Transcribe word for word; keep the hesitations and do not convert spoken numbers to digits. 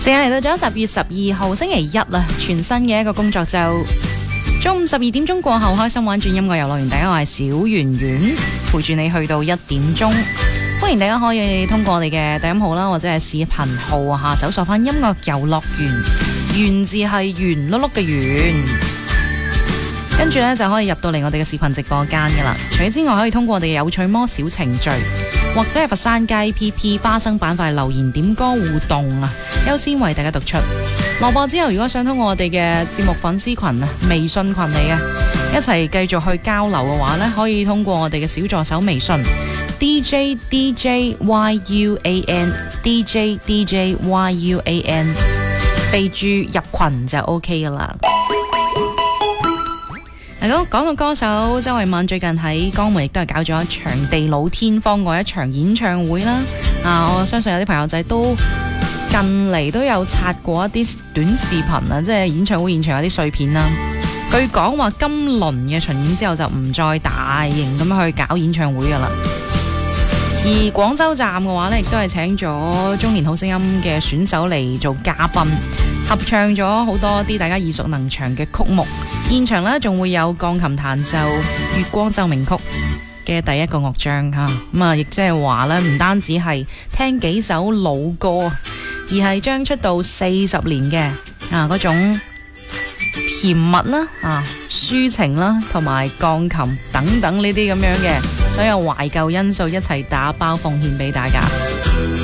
時間嚟到咗十月十二號星期一啦，全新嘅一個工作周。中午十二點鐘過後，開心玩轉音樂遊樂園。大家好，我係小圓圓，陪住你去到一點鐘。歡迎大家可以通過我哋嘅抖音號啦，或者係視頻號啊吓，搜索翻音樂遊樂園，園字係圓碌碌嘅圓。跟住呢，就可以入到嚟我哋嘅視頻直播間噶啦。除此之外，可以通過我哋嘅有趣魔小程序，或者係佛山街 P P 花生板塊留言點歌互動啊，優先為大家讀出。落播之後，如果想通過我哋嘅節目粉絲群啊，微信群嚟嘅，一齊繼續去交流嘅話呢，可以通過我哋嘅小助手微信 D J D J Y U A N D J D J Y U A N 備註入群就 OK 噶啦。嗱，咁講到歌手周慧敏最近喺江門亦都係搞咗一場地老天荒嘅一場演唱會啦。啊，我相信有啲朋友仔都近嚟都有刷過一啲短視頻啊，即係演唱會現場有啲碎片啦。據講話今輪嘅巡演之後就唔再大型咁樣去搞演唱會噶啦。而廣州站嘅話呢，亦都係請咗中年好聲音嘅選手嚟做嘉賓，合唱咗好多啲大家耳熟能詳嘅曲目。現場呢，仲會有鋼琴彈奏《月光奏鳴曲》嘅第一個樂章吓，咁啊，亦即係話呢，唔單止係聽幾首老歌，而係將出道四十年嘅啊嗰種甜蜜啦、啊抒情啦，同埋鋼琴等等呢啲咁樣嘅所有懷舊因素一齊打包奉獻俾大家。